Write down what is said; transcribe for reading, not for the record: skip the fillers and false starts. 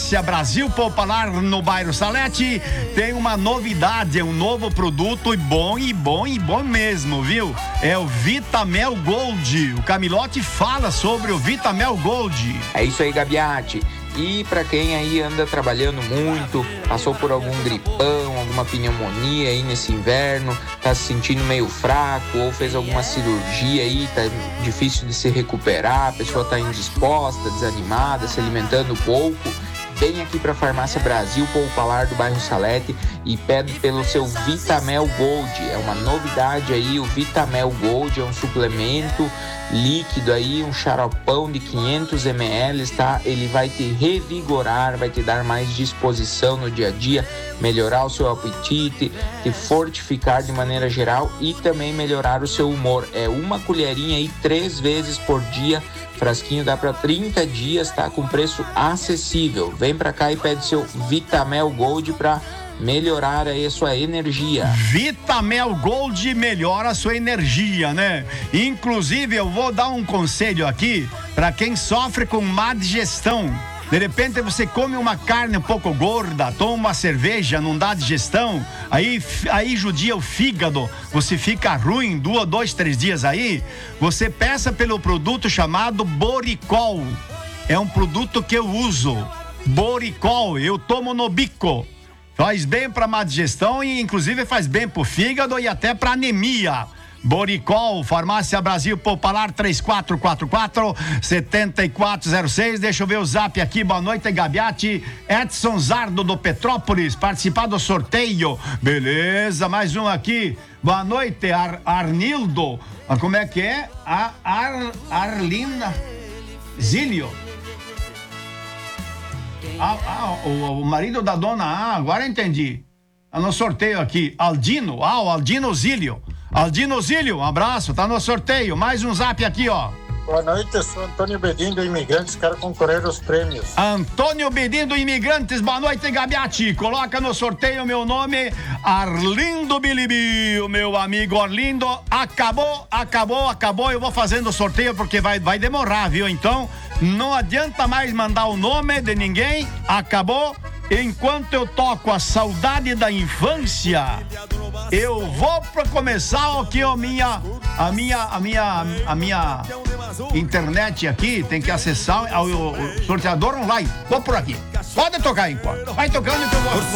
Farmácia Brasil Popular no bairro Salete tem uma novidade, é um novo produto e bom mesmo, viu? É o Vitamel Gold. O Camilote fala sobre o Vitamel Gold. É isso aí, Gabiati. E para quem aí anda trabalhando muito, passou por algum gripão, alguma pneumonia aí nesse inverno, tá se sentindo meio fraco ou fez alguma cirurgia aí, tá difícil de se recuperar, a pessoa tá indisposta, desanimada, se alimentando pouco, vem aqui para a Farmácia Brasil Popular do bairro Salete e pede pelo seu Vitamel Gold. É uma novidade aí, o Vitamel Gold é um suplemento líquido aí, um xaropão de 500 ml, tá? Ele vai te revigorar, vai te dar mais disposição no dia a dia, melhorar o seu apetite, te fortificar de maneira geral e também melhorar o seu humor. É uma colherinha aí 3 vezes por dia, frasquinho dá para 30 dias, tá? Com preço acessível. Vem pra cá e pede seu Vitamel Gold pra melhorar aí a sua energia. Vitamel Gold melhora a sua energia, né? Inclusive, eu vou dar um conselho aqui para quem sofre com má digestão. De repente você come uma carne um pouco gorda, toma uma cerveja, não dá digestão, aí judia o fígado, você fica ruim, 2, 3 dias aí, você peça pelo produto chamado Boricol. É um produto que eu uso, Boricol, eu tomo no bico. Faz bem para má digestão e inclusive faz bem pro fígado e até para anemia. Boricol, Farmácia Brasil Popular 3444-7406. Deixa eu ver o zap aqui. Boa noite, Gabiati. Edson Zardo do Petrópolis, participar do sorteio. Beleza, mais um aqui. Boa noite, Arnildo. Como é que é? Arlina Zílio. O marido da dona agora entendi. Tá no sorteio aqui. Aldino, o Aldino Zílio. Aldino Zílio, um abraço, tá no sorteio. Mais um zap aqui, ó. Boa noite, eu sou Antônio Bedin do Imigrantes, quero concorrer aos prêmios. Antônio Bedin do Imigrantes, boa noite, Gabiati. Coloca no sorteio meu nome, Arlindo Bilibi, o meu amigo Arlindo. Acabou. Eu vou fazendo o sorteio porque vai demorar, viu? Então, não adianta mais mandar o nome de ninguém. Acabou. Enquanto eu toco a saudade da infância, eu vou para começar aqui a minha internet aqui, tem que acessar o sorteador online. Vou por aqui. Pode tocar enquanto. Vai tocando que eu vou.